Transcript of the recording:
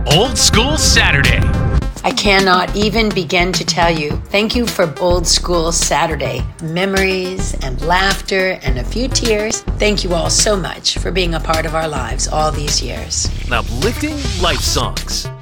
Old School Saturday. I cannot even begin to tell you. Thank you for Old School Saturday. Memories and laughter and a few tears. Thank you all so much for being a part of our lives all these years. Uplifting life songs.